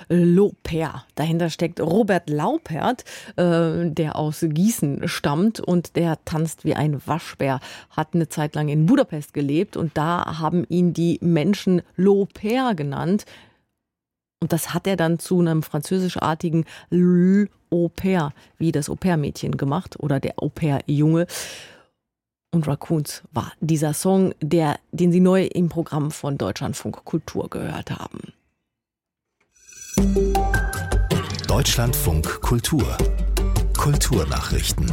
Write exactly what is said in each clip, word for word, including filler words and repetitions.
L'Au-pair. Dahinter steckt Robert Laupert, äh, der aus Gießen stammt und der tanzt wie ein Waschbär, hat eine Zeit lang in Budapest gelebt und da haben ihn die Menschen L'Au-pair genannt. Und das hat er dann zu einem französischartigen L'Au-pair, wie das Au-pair-Mädchen gemacht oder der Au-pair-Junge. Und Raccoons war dieser Song, der, den Sie neu im Programm von Deutschlandfunk Kultur gehört haben. Deutschlandfunk Kultur. Kulturnachrichten.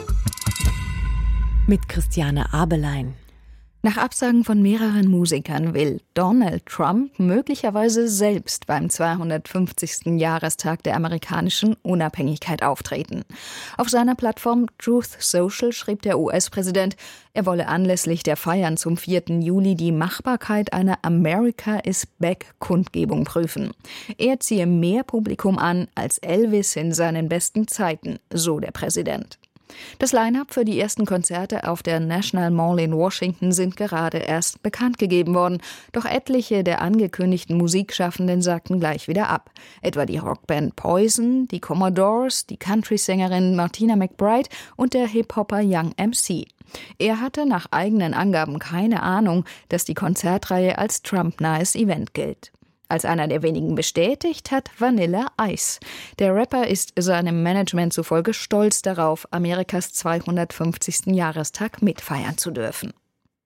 Mit Christiane Abelein. Nach Absagen von mehreren Musikern will Donald Trump möglicherweise selbst beim zweihundertfünfzigsten Jahrestag der amerikanischen Unabhängigkeit auftreten. Auf seiner Plattform Truth Social schrieb der U S-Präsident, er wolle anlässlich der Feiern zum vierten Juli die Machbarkeit einer America is Back-Kundgebung prüfen. Er ziehe mehr Publikum an als Elvis in seinen besten Zeiten, so der Präsident. Das Line-up für die ersten Konzerte auf der National Mall in Washington sind gerade erst bekannt gegeben worden. Doch etliche der angekündigten Musikschaffenden sagten gleich wieder ab. Etwa die Rockband Poison, die Commodores, die Country-Sängerin Martina McBride und der Hip-Hopper Young M C. Er hatte nach eigenen Angaben keine Ahnung, dass die Konzertreihe als Trump-nahes Event gilt. Als einer der wenigen bestätigt hat Vanilla Ice. Der Rapper ist seinem Management zufolge stolz darauf, Amerikas zweihundertfünfzigsten Jahrestag mitfeiern zu dürfen.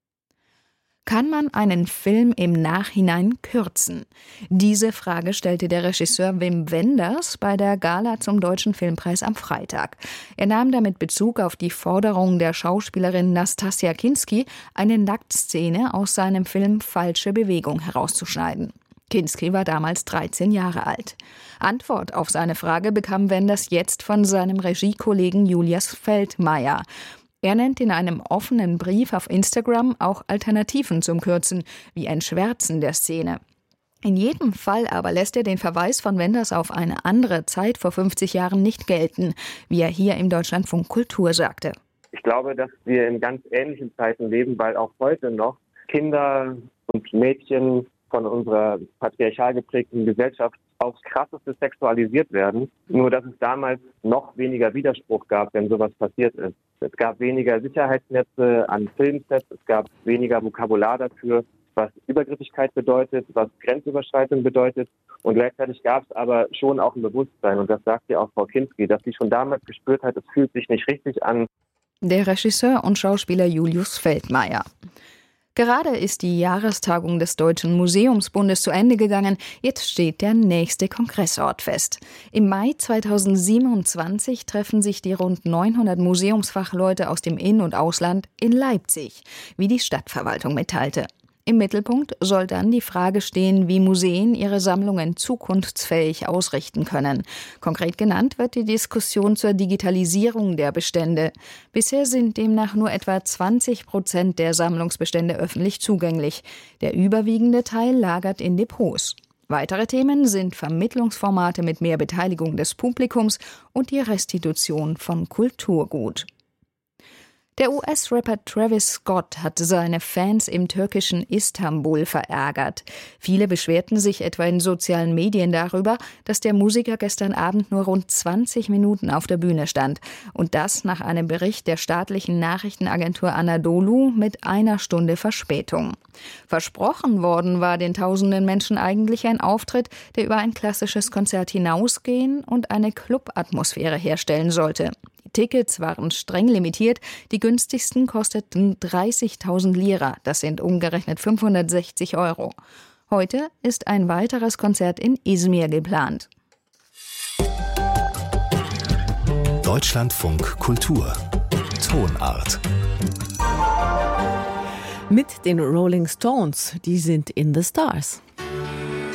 Kann man einen Film im Nachhinein kürzen? Diese Frage stellte der Regisseur Wim Wenders bei der Gala zum Deutschen Filmpreis am Freitag. Er nahm damit Bezug auf die Forderung der Schauspielerin Nastassja Kinski, eine Nacktszene aus seinem Film Falsche Bewegung herauszuschneiden. Kinski war damals dreizehn Jahre alt. Antwort auf seine Frage bekam Wenders jetzt von seinem Regiekollegen Julius Feldmeier. Er nennt in einem offenen Brief auf Instagram auch Alternativen zum Kürzen, wie ein Schwärzen der Szene. In jedem Fall aber lässt er den Verweis von Wenders auf eine andere Zeit vor fünfzig Jahren nicht gelten, wie er hier im Deutschlandfunk Kultur sagte. Ich glaube, dass wir in ganz ähnlichen Zeiten leben, weil auch heute noch Kinder und Mädchen von unserer patriarchal geprägten Gesellschaft aufs Krasseste sexualisiert werden. Nur, dass es damals noch weniger Widerspruch gab, wenn sowas passiert ist. Es gab weniger Sicherheitsnetze an Filmsets, es gab weniger Vokabular dafür, was Übergriffigkeit bedeutet, was Grenzüberschreitung bedeutet. Und gleichzeitig gab es aber schon auch ein Bewusstsein, und das sagt ja auch Frau Kinski, dass sie schon damals gespürt hat, es fühlt sich nicht richtig an. Der Regisseur und Schauspieler Julius Feldmeier. Gerade ist die Jahrestagung des Deutschen Museumsbundes zu Ende gegangen. Jetzt steht der nächste Kongressort fest. Im Mai zweitausendsiebenundzwanzig treffen sich die rund neunhundert Museumsfachleute aus dem In- und Ausland in Leipzig, wie die Stadtverwaltung mitteilte. Im Mittelpunkt soll dann die Frage stehen, wie Museen ihre Sammlungen zukunftsfähig ausrichten können. Konkret genannt wird die Diskussion zur Digitalisierung der Bestände. Bisher sind demnach nur etwa zwanzig Prozent der Sammlungsbestände öffentlich zugänglich. Der überwiegende Teil lagert in Depots. Weitere Themen sind Vermittlungsformate mit mehr Beteiligung des Publikums und die Restitution von Kulturgut. Der U S-Rapper Travis Scott hat seine Fans im türkischen Istanbul verärgert. Viele beschwerten sich etwa in sozialen Medien darüber, dass der Musiker gestern Abend nur rund zwanzig Minuten auf der Bühne stand. Und das nach einem Bericht der staatlichen Nachrichtenagentur Anadolu mit einer Stunde Verspätung. Versprochen worden war den tausenden Menschen eigentlich ein Auftritt, der über ein klassisches Konzert hinausgehen und eine Clubatmosphäre herstellen sollte. Die Tickets waren streng limitiert, die günstigsten kosteten dreißigtausend Lira, das sind umgerechnet fünfhundertsechzig Euro. Heute ist ein weiteres Konzert in Izmir geplant. Deutschlandfunk Kultur. Tonart. Mit den Rolling Stones, die sind in the Stars.